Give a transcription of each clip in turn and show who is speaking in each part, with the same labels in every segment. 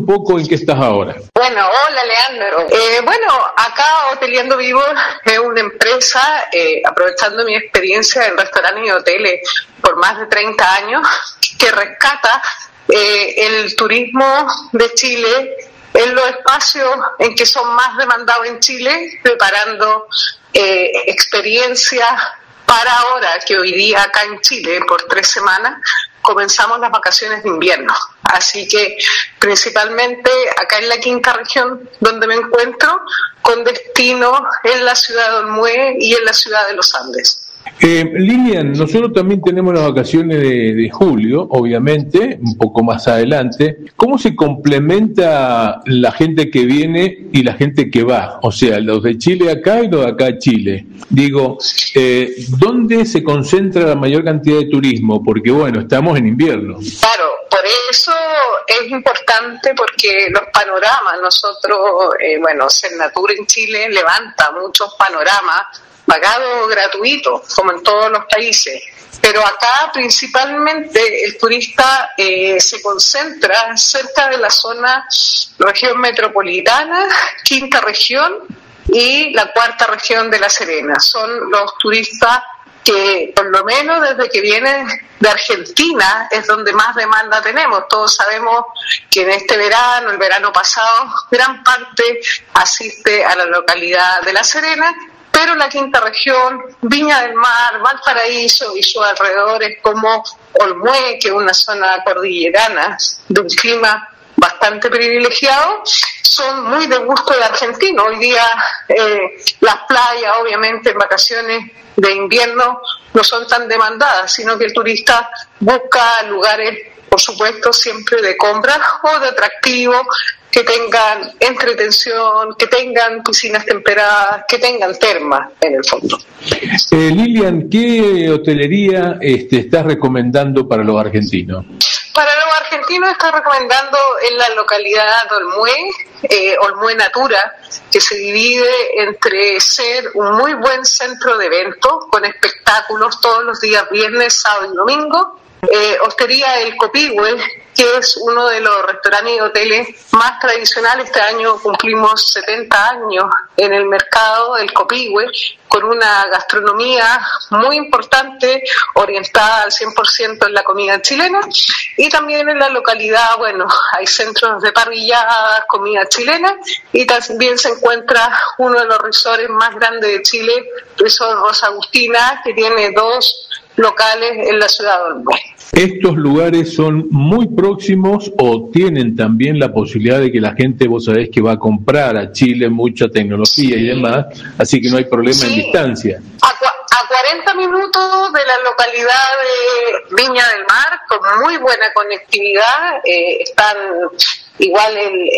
Speaker 1: poco en qué estás ahora.
Speaker 2: Bueno, hola Leandro. Acá Hoteleando Vivo es una empresa, aprovechando mi experiencia en restaurantes y hoteles por más de 30 años, que rescata el turismo de Chile en los espacios en que son más demandados en Chile, preparando experiencias para ahora, que hoy día acá en Chile, por 3 semanas, comenzamos las vacaciones de invierno. Así que principalmente acá en la quinta región donde me encuentro, con destino en la ciudad de Olmué y en la ciudad de Los Andes.
Speaker 1: Lilian, nosotros también tenemos las vacaciones de julio, obviamente, un poco más adelante. ¿Cómo se complementa la gente que viene y la gente que va? O sea, los de Chile acá y los de acá a Chile. Digo, ¿dónde se concentra la mayor cantidad de turismo? Porque, bueno, estamos en invierno.
Speaker 2: Claro, por eso es importante, porque los panoramas, nosotros, Cernatur en Chile levanta muchos panoramas pagado gratuito, como en todos los países, pero acá principalmente el turista se concentra cerca de la zona región metropolitana, quinta región y la cuarta región de La Serena. Son los turistas que, por lo menos desde que vienen de Argentina, es donde más demanda tenemos. Todos sabemos que en este verano, el verano pasado, gran parte asiste a la localidad de La Serena, pero la quinta región, Viña del Mar, Valparaíso y sus alrededores, como Olmué, que es una zona cordillerana de un clima bastante privilegiado, son muy de gusto de argentino. Hoy día las playas, obviamente, en vacaciones de invierno no son tan demandadas, sino que el turista busca lugares, por supuesto, siempre de compra o de atractivo, que tengan entretención, que tengan piscinas temperadas, que tengan termas, en el fondo.
Speaker 1: Lilian, ¿qué hotelería estás recomendando para los argentinos?
Speaker 2: Para los argentinos estoy recomendando en la localidad de Olmué, Olmué Natura, que se divide entre ser un muy buen centro de eventos, con espectáculos todos los días, viernes, sábado y domingo. Hostería El Copihue, que es uno de los restaurantes y hoteles más tradicionales. Este año cumplimos 70 años en el mercado del Copihue, con una gastronomía muy importante, orientada al 100% en la comida chilena. Y también en la localidad, hay centros de parrilladas, comida chilena, y también se encuentra uno de los resorts más grandes de Chile, Resort Rosa Agustina, que tiene 2 locales en la ciudad de Olmué.
Speaker 1: ¿Estos lugares son muy próximos o tienen también la posibilidad de que la gente, vos sabés que va a comprar a Chile mucha tecnología y demás, así que no hay problema en distancia?
Speaker 2: A 40 minutos de la localidad de Viña del Mar, con muy buena conectividad, están igual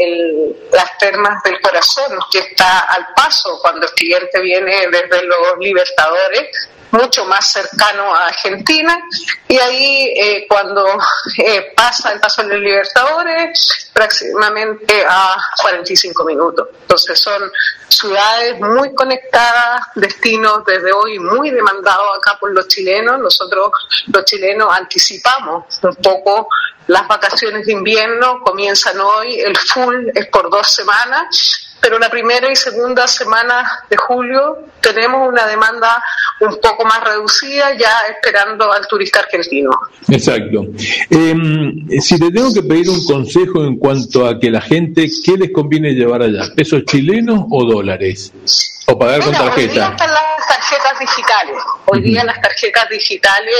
Speaker 2: las termas del Corazón, que está al paso cuando el cliente viene desde los Libertadores, mucho más cercano a Argentina, y ahí cuando pasa el paso de los Libertadores, próximamente a 45 minutos. Entonces son ciudades muy conectadas, destinos desde hoy muy demandados acá por los chilenos. Nosotros los chilenos anticipamos un poco las vacaciones de invierno, comienzan hoy, el full es por 2 semanas, pero la primera y segunda semana de julio tenemos una demanda un poco más reducida, ya esperando al turista argentino.
Speaker 1: Exacto. Si te tengo que pedir un consejo en cuanto a que la gente, ¿qué les conviene llevar allá? ¿Pesos chilenos o dólares? ¿O pagar con tarjeta?
Speaker 2: Hoy día están las tarjetas digitales. Hoy día las tarjetas digitales,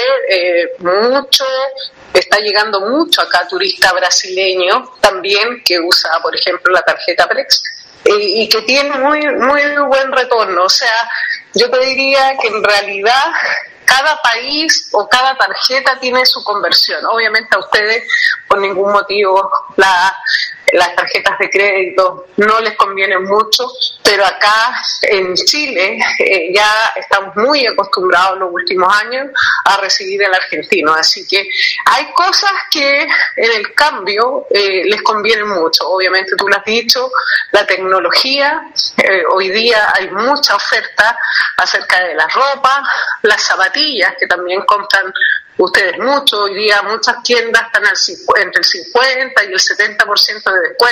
Speaker 2: está llegando mucho acá turista brasileño también, que usa, por ejemplo, la tarjeta Prex, y que tiene muy, muy buen retorno. O sea, yo te diría que en realidad cada país o cada tarjeta tiene su conversión. Obviamente a ustedes por ningún motivo las tarjetas de crédito no les convienen mucho, pero acá en Chile ya estamos muy acostumbrados en los últimos años a recibir el argentino, así que hay cosas que en el cambio les convienen mucho. Obviamente tú lo has dicho, la tecnología, hoy día hay mucha oferta acerca de la ropa, las zapatillas que también compran ustedes mucho. Hoy día muchas tiendas están entre el 50 y el 70% de descuento.